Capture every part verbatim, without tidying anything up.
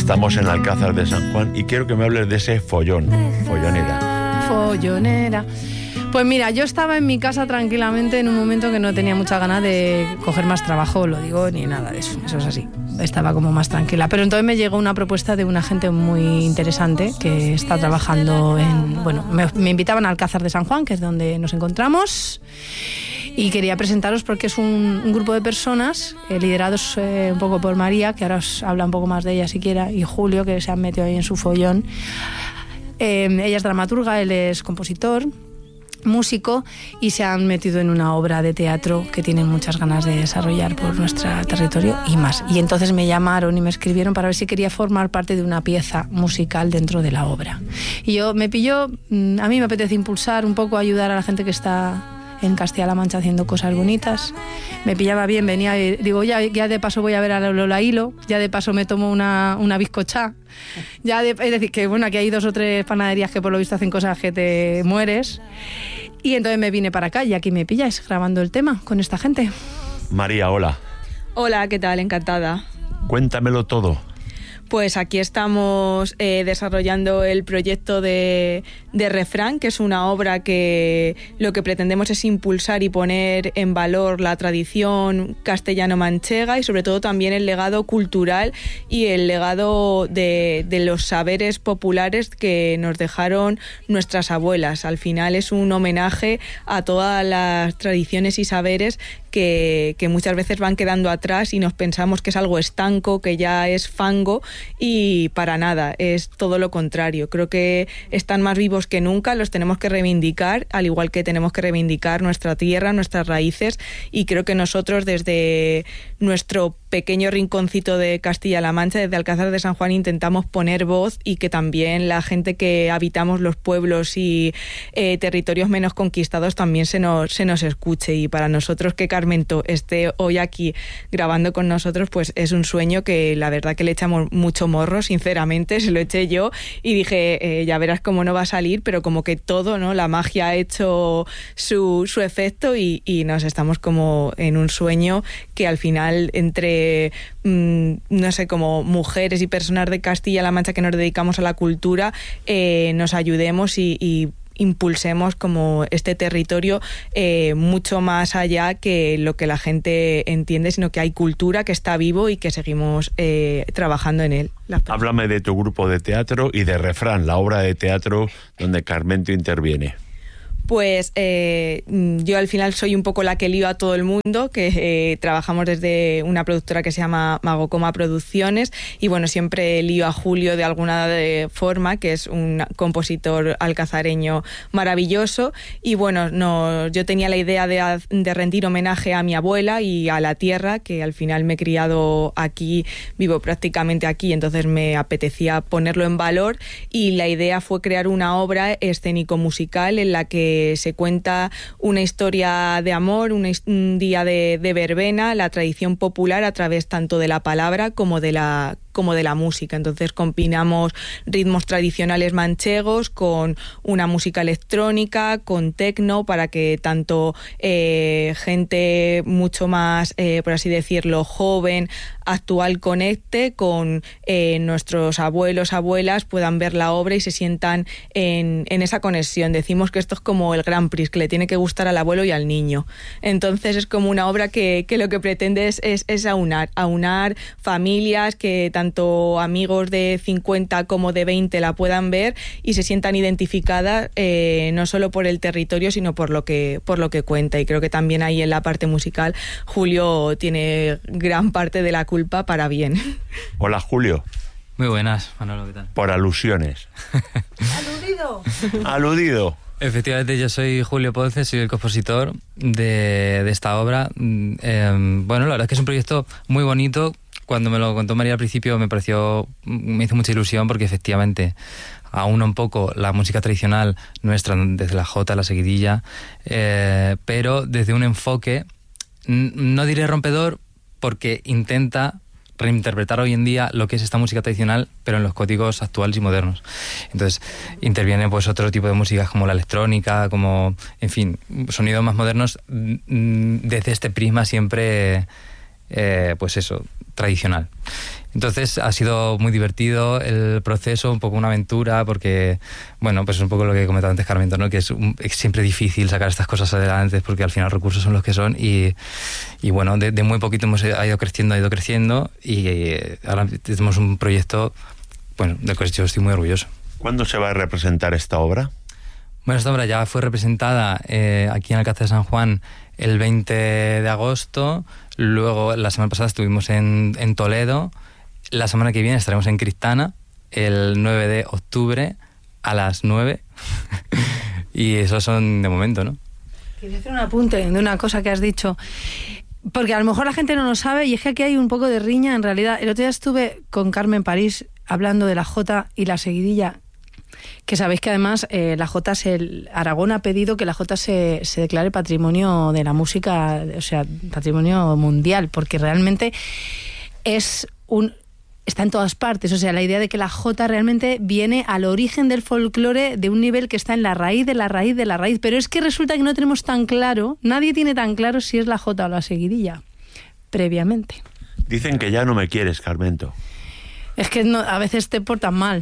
Estamos en Alcázar de San Juan y quiero que me hables de ese follón, follonera. Follonera. Pues mira, yo estaba en mi casa tranquilamente en un momento que no tenía mucha ganas de coger más trabajo, lo digo, ni nada de eso, eso es así. Estaba como más tranquila. Pero entonces me llegó una propuesta de una gente muy interesante que está trabajando en... Bueno, me, me invitaban a Alcázar de San Juan, que es donde nos encontramos, y quería presentaros porque es un, un grupo de personas eh, liderados eh, un poco por María, que ahora os habla un poco más de ella si quiera, y Julio, que se han metido ahí en su follón. Eh, ella es dramaturga, él es compositor, músico, y se han metido en una obra de teatro que tienen muchas ganas de desarrollar por nuestro territorio y más. Y entonces me llamaron y me escribieron para ver si quería formar parte de una pieza musical dentro de la obra. Y yo me pilló, a mí me apetece impulsar un poco, ayudar a la gente que está en Castilla-La Mancha haciendo cosas bonitas. Me pillaba bien, venía y digo, ya, ya de paso voy a ver a Lola Hilo, ya de paso me tomo una, una bizcochá. Ya de, es decir, que bueno, aquí hay dos o tres panaderías que por lo visto hacen cosas que te mueres. Y entonces me vine para acá y aquí me pilláis grabando el tema con esta gente. María, hola. Hola, ¿qué tal? Encantada. Cuéntamelo todo. Pues aquí estamos eh, desarrollando el proyecto de, de Refrán, que es una obra que lo que pretendemos es impulsar y poner en valor la tradición castellano-manchega y sobre todo también el legado cultural y el legado de, de los saberes populares que nos dejaron nuestras abuelas. Al final es un homenaje a todas las tradiciones y saberes que, que muchas veces van quedando atrás y nos pensamos que es algo estanco, que ya es fango, y para nada, es todo lo contrario. Creo que están más vivos que nunca, los tenemos que reivindicar, al igual que tenemos que reivindicar nuestra tierra, nuestras raíces, y creo que nosotros desde nuestro pequeño rinconcito de Castilla-La Mancha, desde Alcázar de San Juan, intentamos poner voz y que también la gente que habitamos los pueblos y eh, territorios menos conquistados también se nos, se nos escuche. Y para nosotros que Carmento esté hoy aquí grabando con nosotros, pues es un sueño que la verdad que le echamos mucho morro, sinceramente, se lo eché yo y dije, eh, ya verás cómo no va a salir, pero como que todo, ¿no? La magia ha hecho su, su efecto y, y nos estamos como en un sueño que al final entre mmm, no sé, como mujeres y personas de Castilla-La Mancha que nos dedicamos a la cultura, eh, nos ayudemos y, y impulsemos como este territorio eh, mucho más allá que lo que la gente entiende, sino que hay cultura, que está vivo y que seguimos eh, trabajando en él. Háblame de tu grupo de teatro y de Refrán, la obra de teatro donde Carmento interviene. Pues eh, yo al final soy un poco la que lío a todo el mundo, que eh, trabajamos desde una productora que se llama Magocoma Producciones y bueno, siempre lío a Julio de alguna de forma, que es un compositor alcazareño maravilloso y bueno, no, yo tenía la idea de, de rendir homenaje a mi abuela y a la tierra, que al final me he criado aquí, vivo prácticamente aquí, entonces me apetecía ponerlo en valor y la idea fue crear una obra escénico-musical en la que se cuenta una historia de amor, un, un día de, de verbena, la tradición popular a través tanto de la palabra como de la como de la música. Entonces combinamos ritmos tradicionales manchegos con una música electrónica, con tecno, para que tanto eh, gente mucho más, eh, por así decirlo, joven, actual, conecte con eh, nuestros abuelos, abuelas, puedan ver la obra y se sientan en, en esa conexión. Decimos que esto es como el Grand Prix, que le tiene que gustar al abuelo y al niño. Entonces es como una obra que, que lo que pretende es, es, es aunar, aunar familias, que tanto tanto amigos de cincuenta como de veinte la puedan ver y se sientan identificadas eh, no solo por el territorio sino por lo que por lo que cuenta, y creo que también ahí en la parte musical Julio tiene gran parte de la culpa para bien. Hola Julio. Muy buenas, Manolo, ¿qué tal? Por alusiones. ¡Aludido! ¡Aludido! Efectivamente, yo soy Julio Ponce, soy el compositor de, de esta obra. Eh, bueno, la verdad es que es un proyecto muy bonito. Cuando me lo contó María al principio me pareció, me hizo mucha ilusión porque efectivamente aúna un poco la música tradicional nuestra, desde la jota, la seguidilla, eh, pero desde un enfoque, no diré rompedor, porque intenta reinterpretar hoy en día lo que es esta música tradicional, pero en los códigos actuales y modernos. Entonces interviene pues otro tipo de músicas como la electrónica, como, en fin, sonidos más modernos desde este prisma siempre, eh, pues eso, tradicional. Entonces ha sido muy divertido el proceso, un poco una aventura, porque, bueno, pues es un poco lo que he comentado antes, Carmento, ¿no? Que es, un, es siempre difícil sacar estas cosas adelante porque al final los recursos son los que son y, y bueno, de, de muy poquito hemos ido creciendo, ha ido creciendo y ahora tenemos un proyecto, bueno, del que yo estoy muy orgulloso. ¿Cuándo se va a representar esta obra? Bueno, esta obra ya fue representada eh, aquí en Alcázar de San Juan el veinte de agosto, luego la semana pasada estuvimos en, en Toledo, la semana que viene estaremos en Cristana el nueve de octubre a las nueve y esos son de momento, ¿no? Quería hacer un apunte de una cosa que has dicho, porque a lo mejor la gente no lo sabe y es que aquí hay un poco de riña en realidad. El otro día estuve con Carmen París hablando de la jota y la seguidilla, que sabéis que además eh, la jota, se, Aragón ha pedido que la jota se, se declare patrimonio de la música, o sea, patrimonio mundial, porque realmente es un... está en todas partes, o sea, la idea de que la jota realmente viene al origen del folclore de un nivel que está en la raíz de la raíz de la raíz, pero es que resulta que no tenemos tan claro, nadie tiene tan claro si es la jota o la seguidilla, previamente. Dicen que ya no me quieres, Carmento. Es que no, a veces te portan mal.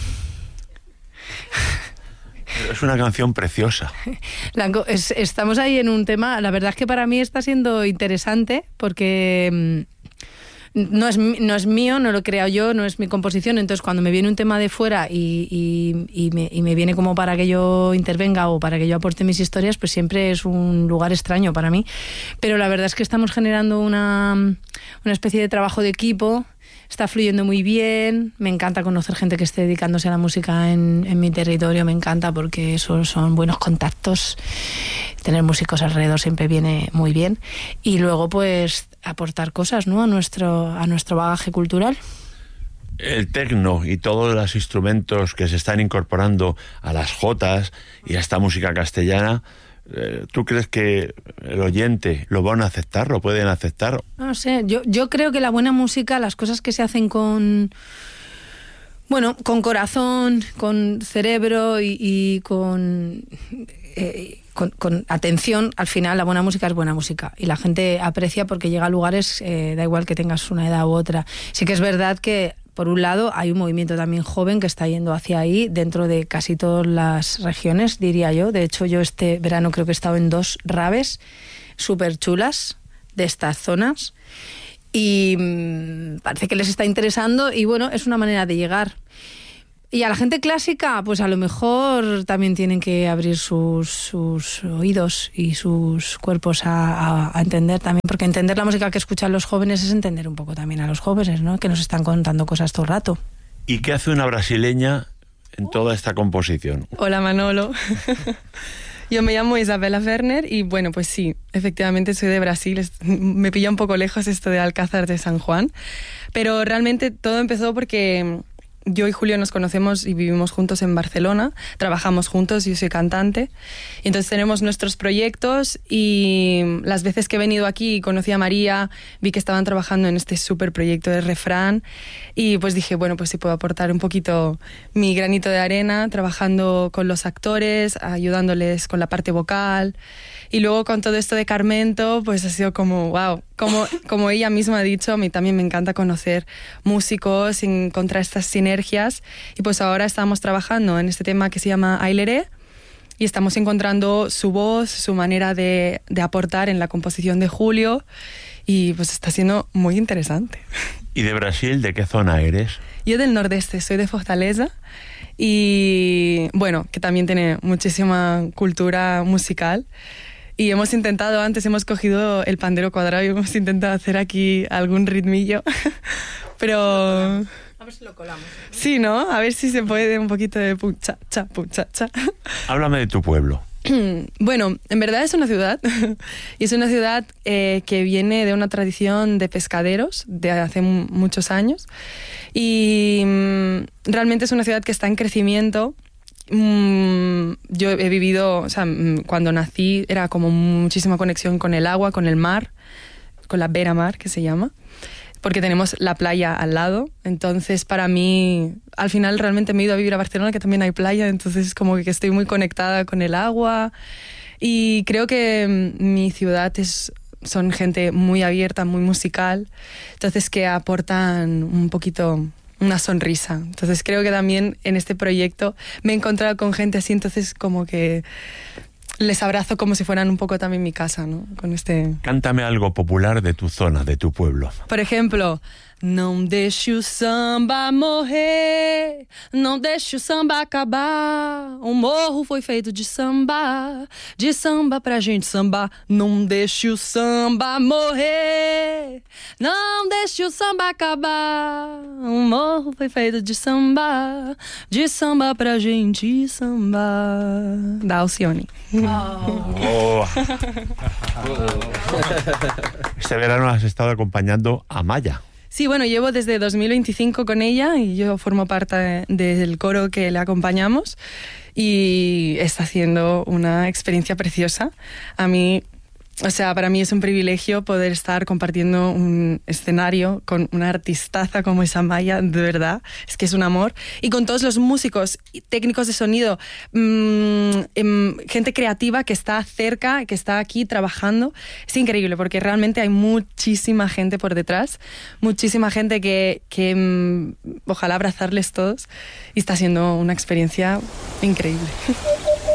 Es una canción preciosa. La, es, estamos ahí en un tema, la verdad es que para mí está siendo interesante porque no es, no es mío, no lo he creado yo, no es mi composición, entonces cuando me viene un tema de fuera y, y, y, me, y me viene como para que yo intervenga o para que yo aporte mis historias, pues siempre es un lugar extraño para mí. Pero la verdad es que estamos generando una, una especie de trabajo de equipo. Está fluyendo muy bien, me encanta conocer gente que esté dedicándose a la música en, en mi territorio, me encanta porque eso son buenos contactos, tener músicos alrededor siempre viene muy bien y luego pues aportar cosas, ¿no? a nuestro, a nuestro bagaje cultural. El tecno y todos los instrumentos que se están incorporando a las jotas y a esta música castellana, ¿tú crees que el oyente lo van a aceptar, lo pueden aceptar? No sé, yo, yo creo que la buena música, las cosas que se hacen con, bueno, con corazón, con cerebro y, y con, eh, con, con atención, al final la buena música es buena música y la gente aprecia porque llega a lugares, eh, da igual que tengas una edad u otra. Sí que es verdad que por un lado, hay un movimiento también joven que está yendo hacia ahí, dentro de casi todas las regiones, diría yo. De hecho, yo este verano creo que he estado en dos raves súper chulas de estas zonas y mmm, parece que les está interesando y bueno, es una manera de llegar. Y a la gente clásica, pues a lo mejor también tienen que abrir sus, sus oídos y sus cuerpos a, a, a entender también, porque entender la música que escuchan los jóvenes es entender un poco también a los jóvenes, ¿no? Que nos están contando cosas todo el rato. ¿Y qué hace una brasileña en toda esta composición? Hola Manolo. Yo me llamo Isabela Werner y bueno, pues sí, efectivamente soy de Brasil, me pilla un poco lejos esto de Alcázar de San Juan, pero realmente todo empezó porque yo y Julio nos conocemos y vivimos juntos en Barcelona, trabajamos juntos, yo soy cantante, y entonces tenemos nuestros proyectos y las veces que he venido aquí y conocí a María, vi que estaban trabajando en este súper proyecto de Refrán y pues dije, bueno, pues si puedo aportar un poquito mi granito de arena, trabajando con los actores, ayudándoles con la parte vocal. Y luego con todo esto de Carmento, pues ha sido como, wow, como, como ella misma ha dicho, a mí también me encanta conocer músicos, encontrar estas sinergias. Y pues ahora estamos trabajando en este tema que se llama Aileré y estamos encontrando su voz, su manera de, de aportar en la composición de Julio y pues está siendo muy interesante. ¿Y de Brasil, de qué zona eres? Yo del nordeste, soy de Fortaleza y bueno, que también tiene muchísima cultura musical. Y hemos intentado, antes hemos cogido el pandero cuadrado y hemos intentado hacer aquí algún ritmillo, pero... A ver si lo colamos. ¿Eh? Sí, ¿no? A ver si se puede un poquito de pum, cha, cha, pum, cha, cha. Háblame de tu pueblo. Bueno, en verdad es una ciudad, y es una ciudad eh, que viene de una tradición de pescaderos de hace m- muchos años, y mm, realmente es una ciudad que está en crecimiento. Mm, yo he vivido, o sea, cuando nací era como muchísima conexión con el agua, con el mar, con la Vera Mar que se llama, porque tenemos la playa al lado. Entonces para mí, al final realmente me he ido a vivir a Barcelona, que también hay playa, entonces como que estoy muy conectada con el agua y creo que mi ciudad es son gente muy abierta, muy musical, entonces que aportan un poquito una sonrisa. Entonces creo que también en este proyecto me he encontrado con gente así, entonces como que les abrazo como si fueran un poco también mi casa, ¿no? Con este... Cántame algo popular de tu zona, de tu pueblo. Por ejemplo, não deixe o samba morrer, não deixe o samba acabar. O morro foi feito de samba, de samba pra gente sambar. Não deixe o samba morrer, não deixe o samba acabar. O morro foi feito de samba, de samba pra gente sambar. Da Alcione. Oh. Este verano has estado acompañando a Maya. Sí, bueno, llevo desde dos mil veinticinco con ella y yo formo parte del coro que le acompañamos y está haciendo una experiencia preciosa. A mí, o sea, para mí es un privilegio poder estar compartiendo un escenario con una artistaza como esa Maya, de verdad, es que es un amor. Y con todos los músicos, técnicos de sonido, mmm, em, gente creativa que está cerca, que está aquí trabajando. Es increíble porque realmente hay muchísima gente por detrás, muchísima gente que, que mmm, ojalá abrazarles todos y está siendo una experiencia increíble.